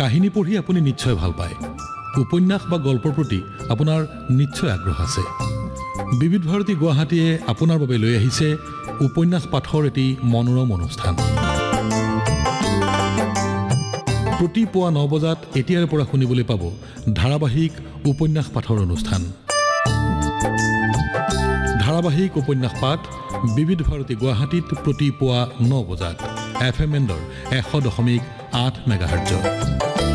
কাহিনী পঢ়ি আপুনি নিশ্চয় ভাল পায় উপন্যাস বা গল্পৰ প্ৰতি আপোনাৰ নিশ্চয় আগ্ৰহ আছে বিবিধ ভাৰতী গুৱাহাটীয়ে আপোনাৰ বাবে লৈ আহিছে উপন্যাস পাঠৰ এটি মনোৰম অনুষ্ঠান প্ৰতি পুৱা 9 বজাত এতিয়াৰ পৰা শুনিবলৈ পাব ধাৰাবাহিক উপন্যাস পাঠৰ অনুষ্ঠান ধাৰাবাহিক উপন্যাস পাঠ বিবিধ ভাৰতী গুৱাহাটীত প্ৰতি পুৱা 9 বজাত FM এণ্ডৰ 100.8 মেগাহাৰ্টজ